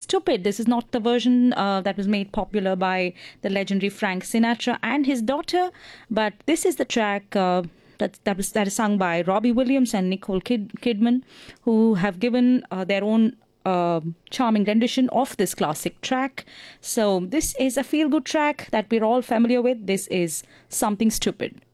Stupid. This is not the version that was made popular by the legendary Frank Sinatra and his daughter, but this is the track. That is sung by Robbie Williams and Nicole Kidman, who have given their own charming rendition of this classic track. So this is a feel-good track that we're all familiar with. This is Something Stupid.